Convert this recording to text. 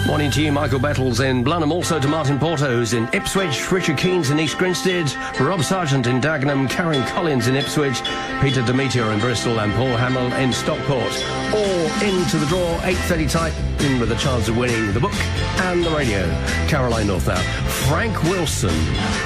Morning to you, Michael Bettles in Blenheim, also to Martin Porter, who's in Ipswich, Richard Keynes in East Grinstead, Rob Sargent in Dagenham, Karen Collins in Ipswich, Peter Demeter in Bristol and Paul Hamill in Stockport. All into the draw, 8:30 type, in with a chance of winning the book and the radio. Caroline North now. Frank Wilson.